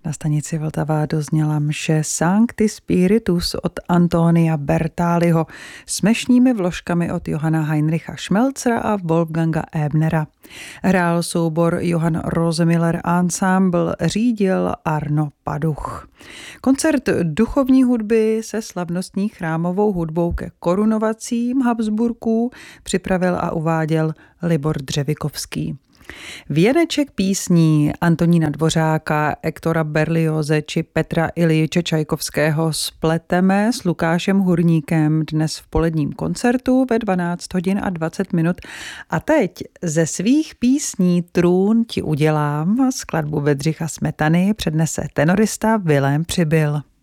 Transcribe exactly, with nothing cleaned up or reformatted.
Na stanici Vltava dozněla mše Sancti Spiritus od Antonia Bertaliho s mešními vložkami od Johanna Heinricha Schmelzera a Wolfganga Ebnera. Hrál soubor Johann Rosemiller Ensemble, řídil Arno Paduch. Koncert duchovní hudby se slavnostní chrámovou hudbou ke korunovacím Habsburků připravil a uváděl Libor Dřevikovský. Věneček písní Antonína Dvořáka, Ektora Berlioze či Petra Iljiče Čajkovského spleteme s Lukášem Hurníkem dnes v poledním koncertu ve dvanáct hodin a dvacet minut. A teď ze svých písní Trůn ti udělám skladbu Bedřicha Smetany přednese tenorista Vilém Přibyl.